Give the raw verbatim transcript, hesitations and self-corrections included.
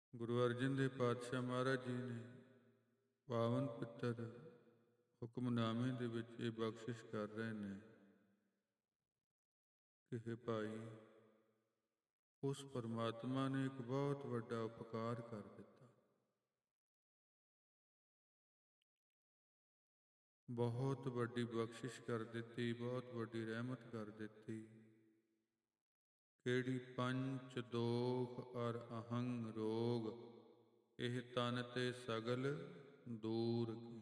ਗੁਰੂ ਅਰਜਨ ਦੇਵ ਪਾਤਸ਼ਾਹ ਮਹਾਰਾਜ ਜੀ ਨੇ ਪਾਵਨ ਪਿੱਤਰ ਹੁਕਮਨਾਮੇ ਦੇ ਵਿੱਚ ਇਹ ਬਖਸ਼ਿਸ਼ ਕਰ ਰਹੇ ਨੇ ਕਿ ਹੇ ਭਾਈ, ਉਸ ਪਰਮਾਤਮਾ ਨੇ ਇੱਕ ਬਹੁਤ ਵੱਡਾ ਉਪਕਾਰ ਕਰ ਦਿੱਤਾ, ਬਹੁਤ ਵੱਡੀ ਬਖਸ਼ਿਸ਼ ਕਰ ਦਿੱਤੀ, ਬਹੁਤ ਵੱਡੀ ਰਹਿਮਤ ਕਰ ਦਿੱਤੀ। ਕਿਹੜੀ? ਪੰਚ ਦੋਖ ਅਰ ਅਹੰਗ ਰੋਗ, ਇਹ ਤਨ ਤੇ ਸਗਲ ਦੂਰ ਕੀ।